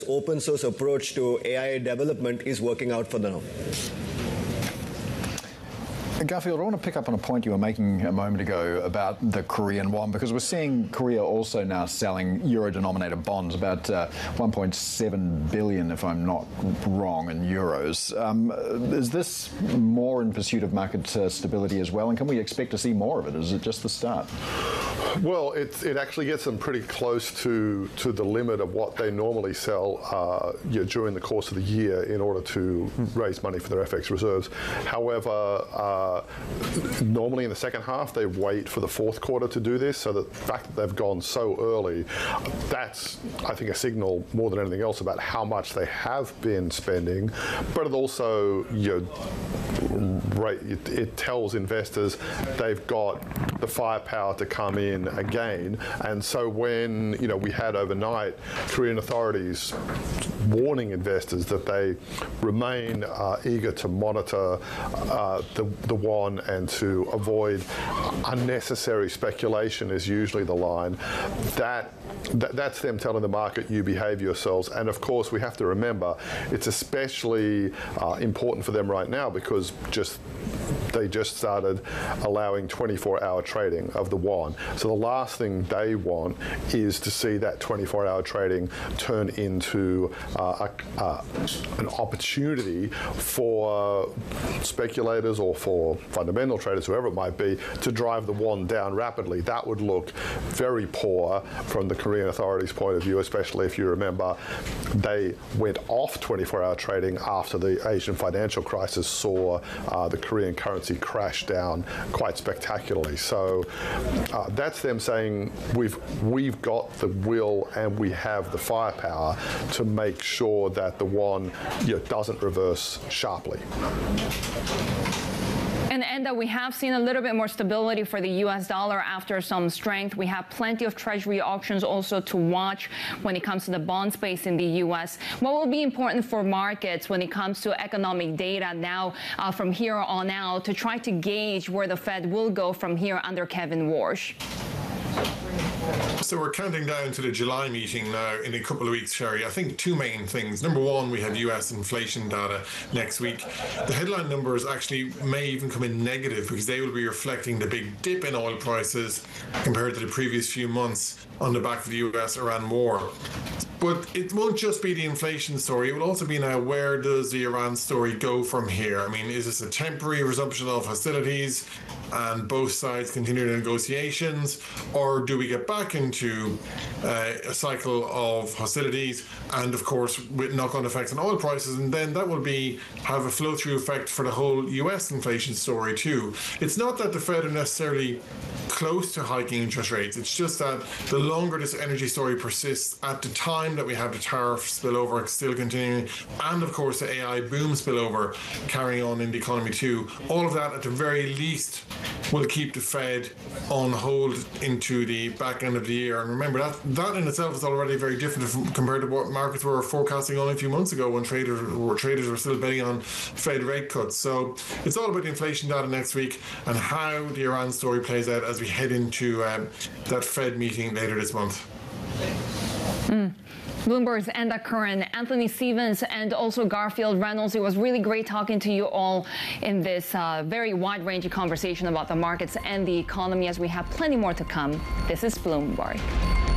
open source approach to AI development is working out for them. Garfield, I want to pick up on a point you were making a moment ago about the Korean won, because we're seeing Korea also now selling euro-denominated bonds, about 1.7 billion, if I'm not wrong, in euros. Is this more in pursuit of market stability as well, and can we expect to see more of it? Is it just the start? Well, it actually gets them pretty close to the limit of what they normally sell during the course of the year in order to raise money for their FX reserves. However, normally in the second half, they wait for the fourth quarter to do this, so the fact that they've gone so early, that's, I think, a signal more than anything else about how much they have been spending, but it also, it tells investors they've got the firepower to come in again. And so when we had overnight Korean authorities warning investors that they remain eager to monitor the won and to avoid unnecessary speculation is usually the line. That's them telling the market, you behave yourselves. And of course, we have to remember, it's especially important for them right now because they just started allowing 24-hour trading of the won. So the last thing they want is to see that 24-hour trading turn into an opportunity for speculators or for fundamental traders, whoever it might be, to drive the won down rapidly. That would look very poor from the Korean authorities' point of view, especially if you remember they went off 24-hour trading after the Asian financial crisis saw the Korean currency crash down quite spectacularly. So that's them saying we've got the will and we have the firepower to make sure that the won doesn't reverse sharply. And that we have seen a little bit more stability for the US dollar after some strength. We have plenty of treasury auctions also to watch when it comes to the bond space in the US. What will be important for markets when it comes to economic data now from here on out to try to gauge where the Fed will go from here under Kevin Warsh? So we're counting down to the July meeting now in a couple of weeks, Sherry. I think two main things. Number one, we have US inflation data next week. The headline numbers actually may even come in negative because they will be reflecting the big dip in oil prices compared to the previous few months on the back of the US-Iran war. But it won't just be the inflation story. It will also be now, where does the Iran story go from here? I mean, is this a temporary resumption of hostilities and both sides continue their negotiations? Or do we get back into a cycle of hostilities and, of course, with knock-on effects on oil prices? And then that will have a flow-through effect for the whole US inflation story too. It's not that the Fed are necessarily close to hiking interest rates. It's just that the longer this energy story persists, at the time that we have the tariff spillover still continuing, and of course the AI boom spillover carrying on in the economy too, all of that at the very least will keep the Fed on hold into the back end of the year. And remember, that in itself is already very different compared to what markets were forecasting only a few months ago when traders were still betting on Fed rate cuts. So it's all about the inflation data next week and how the Iran story plays out as we head into that Fed meeting later this month. Bloomberg's Enda Curran, Anthony Stevens, and also Garfield Reynolds. It was really great talking to you all in this very wide-ranging conversation about the markets and the economy, as we have plenty more to come. This is Bloomberg.